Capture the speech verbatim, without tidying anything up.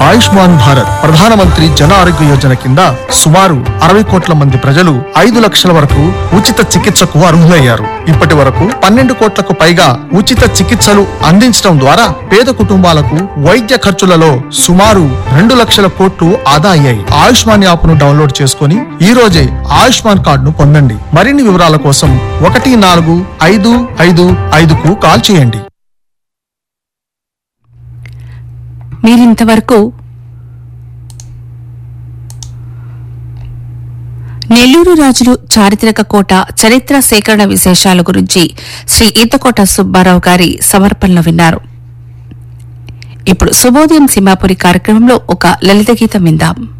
ఆయుష్మాన్ భారత్ ప్రధానమంత్రి జన ఆరోగ్య యోజన కింద సుమారు అరవై కోట్ల మంది ప్రజలు ఐదు లక్షల వరకు ఉచిత చికిత్సకు అర్హులయ్యారు. ఇప్పటి వరకు పన్నెండు కోట్లకు పైగా ఉచిత చికిత్సలు అందించడం ద్వారా పేద కుటుంబాలకు వైద్య ఖర్చులలో సుమారు రెండు లక్షల కోట్లు ఆదా అయ్యాయి. ఆయుష్మాన్ యాప్ ను డౌన్లోడ్ చేసుకుని ఈ రోజే ఆయుష్మాన్ కార్డును పొందండి. మరిన్ని వివరాల కోసం ఒకటి నాలుగు ఐదు ఐదు ఐదుకు కాల్ చేయండి. మీరింతవరకు నెల్లూరు రాజులు చారిత్రక కోట చరిత్ర సేకరణ విశేషాల గురించి శ్రీ ఈతకోట సుబ్బారావు గారి సమర్పణలు విన్నారు. ఇప్పుడు శుభోదయం సింహాపురి కార్యక్రమంలో ఒక లలిత గీతం విందాం.